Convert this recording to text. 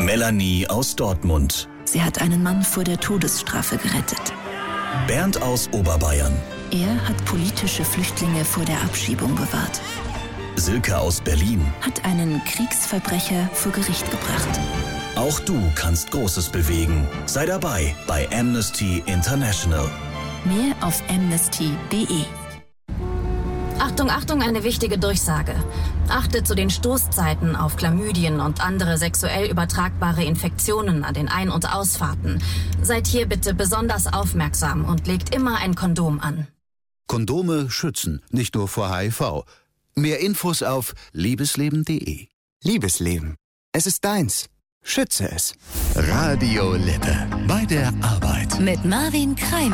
Melanie aus Dortmund. Sie hat einen Mann vor der Todesstrafe gerettet. Bernd aus Oberbayern. Er hat politische Flüchtlinge vor der Abschiebung bewahrt. Silke aus Berlin. Hat einen Kriegsverbrecher vor Gericht gebracht. Auch du kannst Großes bewegen. Sei dabei bei Amnesty International. Mehr auf amnesty.de. Achtung, Achtung, eine wichtige Durchsage. Achtet zu den Stoßzeiten auf Chlamydien und andere sexuell übertragbare Infektionen an den Ein- und Ausfahrten. Seid hier bitte besonders aufmerksam und legt immer ein Kondom an. Kondome schützen, nicht nur vor HIV. Mehr Infos auf liebesleben.de. Liebesleben. Es ist deins. Schütze es. Radio Lippe. Bei der Arbeit. Mit Marvin Kreimer.